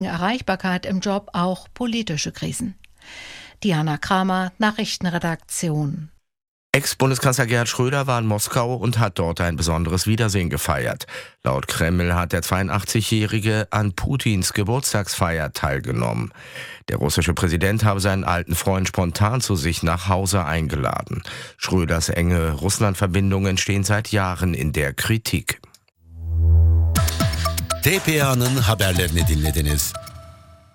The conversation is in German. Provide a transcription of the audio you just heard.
Erreichbarkeit im Job auch politische Krisen. Diana Kramer, Nachrichtenredaktion. Ex-Bundeskanzler Gerhard Schröder war in Moskau und hat dort ein besonderes Wiedersehen gefeiert. Laut Kreml hat der 82-Jährige an Putins Geburtstagsfeier teilgenommen. Der russische Präsident habe seinen alten Freund spontan zu sich nach Hause eingeladen. Schröders enge Russland-Verbindungen stehen seit Jahren in der Kritik. TPA'nın haberlerini dinlediniz.